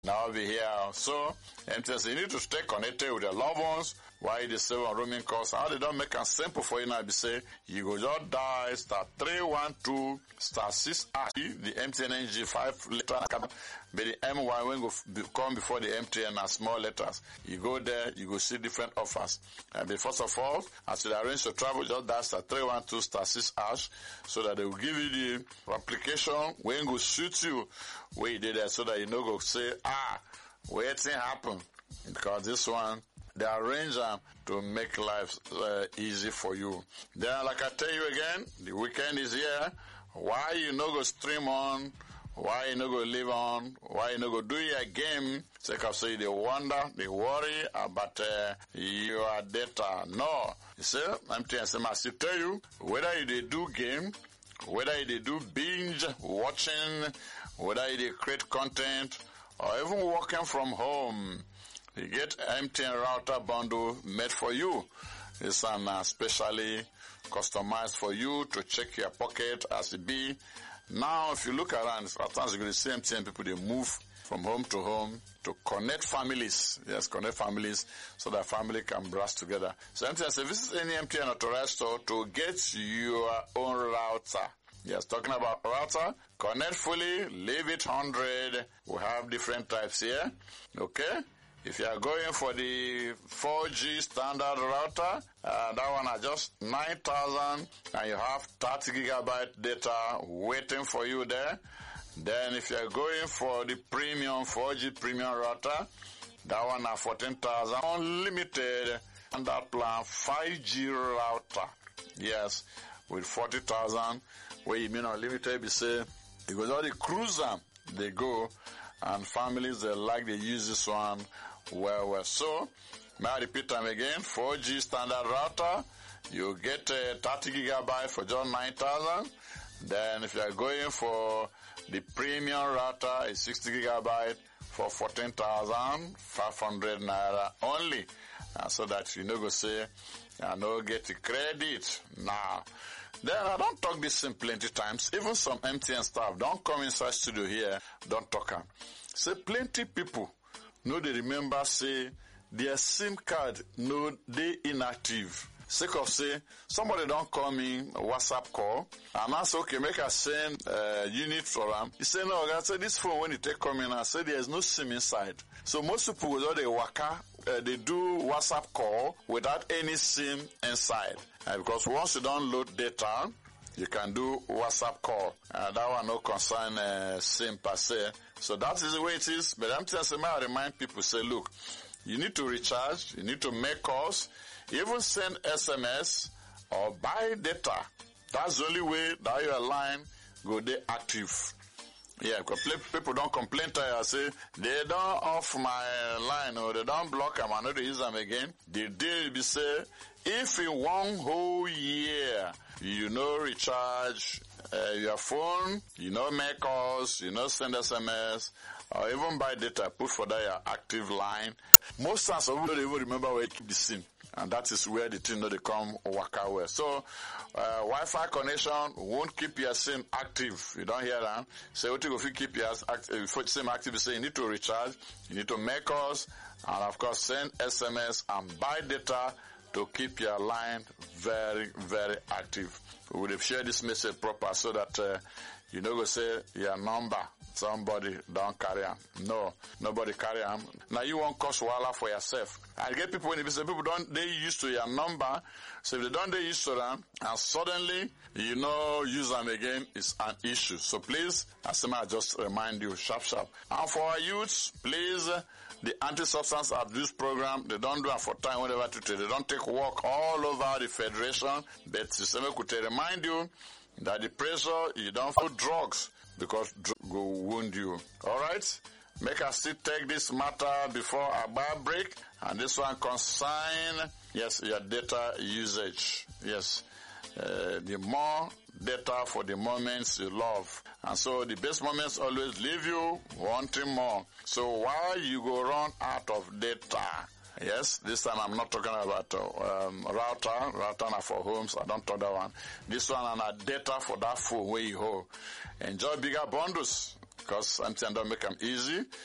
Now I'll be here. So, MTN, you need to stay connected with your loved ones while they save on roaming costs. How they don't make it simple for you now, be say, you go just dial *312 *6 the MTN NG 5 letter, but the MY when go come before the MTN as small letters. You go there, you go see different offers. But first of all, as you arrange to travel, just dial *312 *6 so that they will give you the application when go suit you where you did there, so that you know go say, waiting happen, because this one they arrange them to make life easy for you. Then, like I tell you again, the weekend is here. Why you no go stream on? Why you no go live on? Why you no go do your game? Take up say they wonder, they worry about your data. No, you see, MTN I still tell you, whether you do game, whether you do binge watching, whether you create content, or even working from home, you get MTN router bundle made for you. It's specially customized for you to check your pocket as it be. Now, if you look around, sometimes you're going to see MTN people, they move from home to connect families. Yes, connect families so that family can brush together. So MTN says, visit any MTN authorized store to get your own router. Yes, talking about router, connect fully, leave it 100. We have different types here. Okay? If you are going for the 4G standard router, that one are just 9,000 and you have 30 gigabyte data waiting for you there. Then if you are going for the premium 4G premium router, that one are 14,000 unlimited, and that plan 5G router. Yes, with 40,000, where you mean unlimited, you say, because all the cruiser, they go, and families, they use this one well. So, may I repeat them again, 4G standard router, you get 30 gigabyte for just 9,000. Then if you are going for the premium router, it's 60 gigabyte for 14,500 naira only. So that you know go say, I know get the credit now. Then I don't talk this in plenty times. Even some MTN staff don't come inside studio here, don't talk them. Say plenty people no they remember say their SIM card no they inactive. Sake of say somebody don't call me a WhatsApp call and I say okay make I send unit for them. He say no, I say this phone when you take coming I say there's no SIM inside. So most people with all the waka they do WhatsApp call without any SIM inside. Because once you download data, you can do WhatsApp call. That one no concern SIM per se. So that is the way it is. But I'm telling you, I remind people, say, look, you need to recharge, you need to make calls, even send SMS or buy data. That's the only way that your line go there active. Yeah, because people don't complain to you, say, they don't off my line or they don't block them, I know they use them again. The deal be say, if in 1 whole year, you know recharge your phone, you know make calls, you know send SMS, or even buy data, put for that your active line. Most times, people don't even remember where you keep the SIM. And that is where the thing they come waka well. So, Wi-Fi connection won't keep your SIM active. You don't hear that? So, what if you keep your SIM active, you say you need to recharge, you need to make calls, and of course send SMS and buy data to keep your line very, very active. We would have shared this message proper so that, you know, go say your number, somebody don't carry them. No, nobody carry them. Now you won't cause wahala for yourself. I get people when people don't, they used to your number. So if they don't, they used to them, and suddenly, you know, use them again is an issue. So please, as I just remind you, sharp. And for our youths, please, the anti-substance abuse program, they don't do it for time whenever to take. They don't take work all over the federation. But system could remind you that the pressure, you don't put drugs because drugs go wound you. Alright? Make us still take this matter before our bar break. And this one concern, yes, your data usage. Yes. The more data for the moments you love. And so the best moments always leave you wanting more. So while you go run out of data, yes, this time I'm not talking about router for homes. I don't talk that one. This one and data for that phone where you hold. Enjoy bigger bundles because MTN don't make them easy.